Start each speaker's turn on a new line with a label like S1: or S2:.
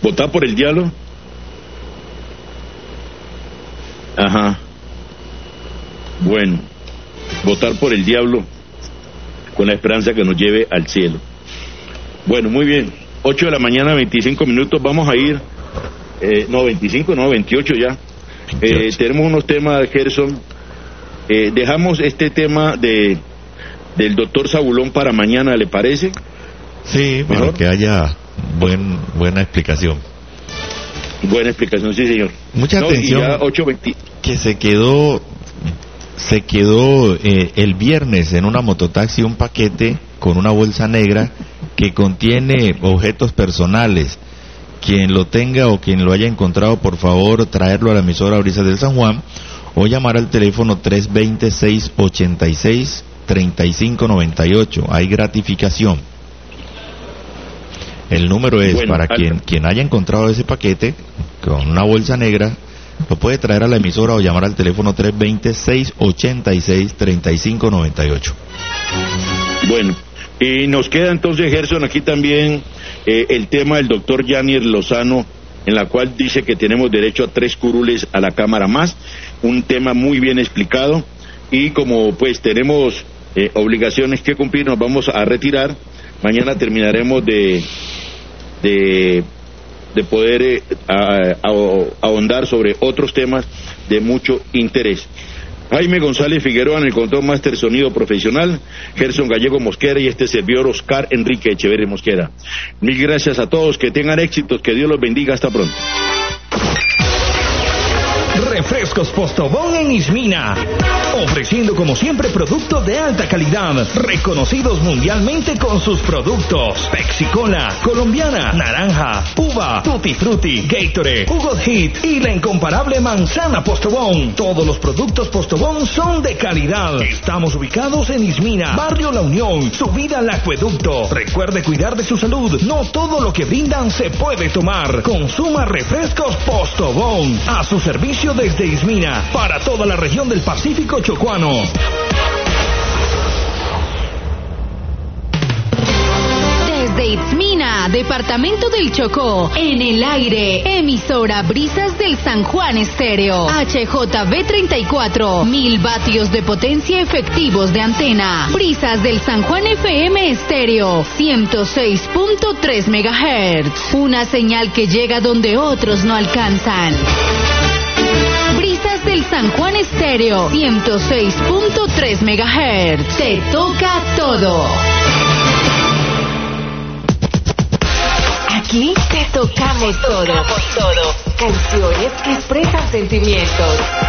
S1: ¿Votar por el diablo? Ajá. Bueno, votar por el diablo con la esperanza que nos lleve al cielo. Bueno, muy bien. 8 de la mañana, 25 minutos. Vamos a ir... 28 ya.
S2: 28.
S1: Tenemos unos temas, Gerson. Dejamos este tema del doctor Zabulón para mañana, ¿le parece?
S2: Sí, para
S1: ¿Mejor?
S2: que haya buena explicación.
S1: Buena explicación, sí, señor.
S2: Mucha atención.
S1: Y ya 8:20.
S2: Que se quedó el viernes en una mototaxi un paquete con una bolsa negra que contiene objetos personales. Quien lo tenga o quien lo haya encontrado, por favor, traerlo a la emisora Brisas del San Juan o llamar al teléfono 320-686-3598. Hay gratificación. El número es,
S1: Bueno,
S2: para quien haya encontrado ese paquete con una bolsa negra, lo puede traer a la emisora o llamar al teléfono 320-686-3598.
S1: Bueno, y nos queda entonces, Gerson, aquí también el tema del doctor Yanier Lozano, en la cual dice que tenemos derecho a 3 curules a la Cámara más, un tema muy bien explicado, y como pues tenemos obligaciones que cumplir, nos vamos a retirar. Mañana terminaremos de poder ahondar sobre otros temas de mucho interés. Jaime González Figueroa en el control máster sonido profesional, Gerson Gallego Mosquera y este servidor Oscar Enrique Echeverri Mosquera. Mil gracias a todos, que tengan éxitos, que Dios los bendiga, hasta pronto.
S3: Refrescos Postobón en Ismina, ofreciendo como siempre productos de alta calidad, reconocidos mundialmente con sus productos: Pepsi Cola, Colombiana, Naranja, Uva, Tutti Frutti, Gatorade, Jugo Hit y la incomparable manzana Postobón. Todos los productos Postobón son de calidad. Estamos ubicados en Ismina, Barrio La Unión, subida al acueducto. Recuerde cuidar de su salud, no todo lo que brindan se puede tomar. Consuma refrescos Postobón, a su servicio desde Ismina, para toda la región del Pacífico Chocuano.
S4: Desde Itzmina, departamento del Chocó, en el aire, emisora Brisas del San Juan Estéreo, HJB 34, 1000 vatios de potencia efectivos de antena. Brisas del San Juan FM Estéreo, 106.3 MHz, una señal que llega donde otros no alcanzan. Brisas del San Juan Estéreo, 106.3 MHz. Te toca todo. Aquí te tocamos todo. Canciones que expresan sentimientos.